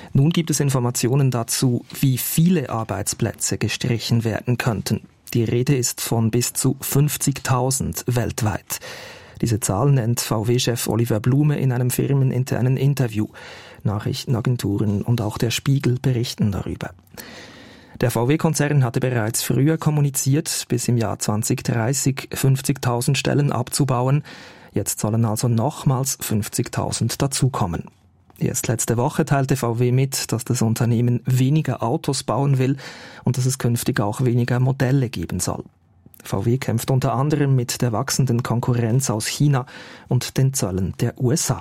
Nun gibt es Informationen dazu, wie viele Arbeitsplätze gestrichen werden könnten. Die Rede ist von bis zu 50.000 weltweit. Diese Zahl nennt VW-Chef Oliver Blume in einem firmeninternen Interview. Nachrichtenagenturen und auch der Spiegel berichten darüber. Der VW-Konzern hatte bereits früher kommuniziert, bis im Jahr 2030 50.000 Stellen abzubauen. Jetzt sollen also nochmals 50.000 dazukommen. Erst letzte Woche teilte VW mit, dass das Unternehmen weniger Autos bauen will und dass es künftig auch weniger Modelle geben soll. VW kämpft unter anderem mit der wachsenden Konkurrenz aus China und den Zöllen der USA.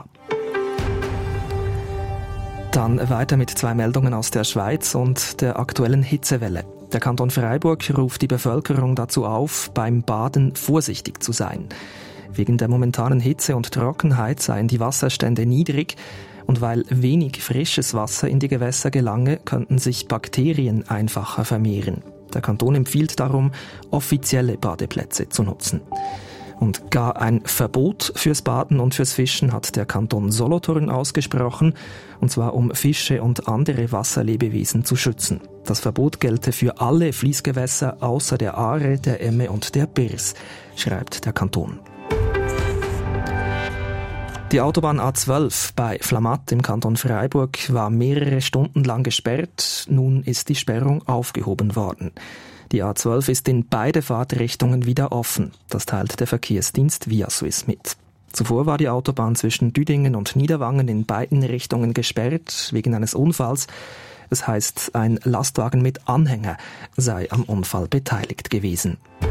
Dann weiter mit 2 Meldungen aus der Schweiz und der aktuellen Hitzewelle. Der Kanton Freiburg ruft die Bevölkerung dazu auf, beim Baden vorsichtig zu sein. Wegen der momentanen Hitze und Trockenheit seien die Wasserstände niedrig und weil wenig frisches Wasser in die Gewässer gelange, könnten sich Bakterien einfacher vermehren. Der Kanton empfiehlt darum, offizielle Badeplätze zu nutzen. Und gar ein Verbot fürs Baden und fürs Fischen hat der Kanton Solothurn ausgesprochen, und zwar um Fische und andere Wasserlebewesen zu schützen. Das Verbot gelte für alle Fließgewässer außer der Aare, der Emme und der Birs, schreibt der Kanton. Die Autobahn A12 bei Flamatt im Kanton Freiburg war mehrere Stunden lang gesperrt. Nun ist die Sperrung aufgehoben worden. Die A12 ist in beide Fahrtrichtungen wieder offen. Das teilt der Verkehrsdienst Viaswiss mit. Zuvor war die Autobahn zwischen Düdingen und Niederwangen in beiden Richtungen gesperrt, wegen eines Unfalls. Es heißt, ein Lastwagen mit Anhänger sei am Unfall beteiligt gewesen.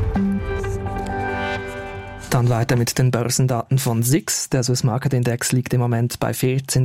Dann weiter mit den Börsendaten von SIX. Der Swiss Market Index liegt im Moment bei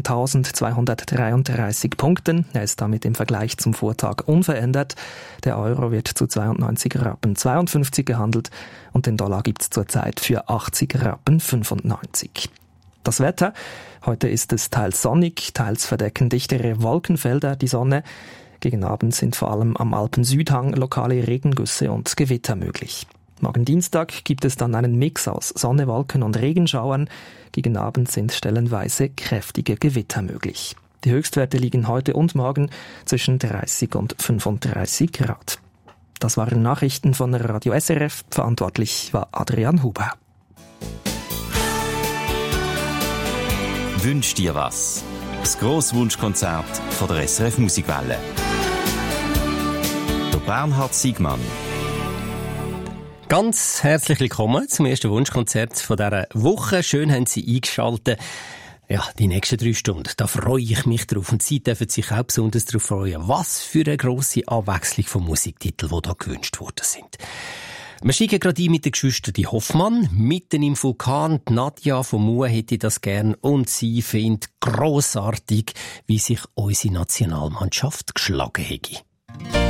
14.233 Punkten. Er ist damit im Vergleich zum Vortag unverändert. Der Euro wird zu 92,52 Rappen gehandelt und den Dollar gibt es zurzeit für 80,95 Rappen. Das Wetter. Heute ist es teils sonnig, teils verdecken dichtere Wolkenfelder die Sonne. Gegen Abend sind vor allem am Alpen-Südhang lokale Regengüsse und Gewitter möglich. Morgen Dienstag gibt es dann einen Mix aus Sonne, Wolken und Regenschauern. Gegen Abend sind stellenweise kräftige Gewitter möglich. Die Höchstwerte liegen heute und morgen zwischen 30 und 35 Grad. Das waren Nachrichten von Radio SRF. Verantwortlich war Adrian Huber. Wünsch dir was? Das Grosswunschkonzert von der SRF Musikwelle. Der Bernhard Siegmann. Ganz herzlich willkommen zum ersten Wunschkonzert von dieser Woche. Schön haben Sie eingeschaltet. Ja, die nächsten 3 Stunden, da freue ich mich drauf. Und Sie dürfen sich auch besonders darauf freuen, was für eine grosse Abwechslung von Musiktiteln, die da gewünscht worden sind. Wir steigen gerade ein mit den Geschwistern die Hoffmann. Mitten im Vulkan, die Nadja von Mua hätte das gern. Und sie findet grossartig, wie sich unsere Nationalmannschaft geschlagen hätte.